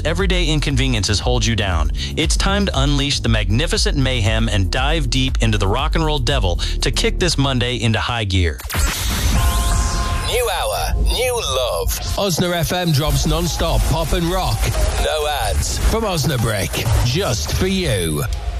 everyday inconveniences hold you down. It's time to unleash the magnificent mayhem and dive deep into the rock and roll devil to kick this Monday into high gear. New hour, new love. Osna FM drops non-stop pop and rock. No ads. From Osnabrick, just for you.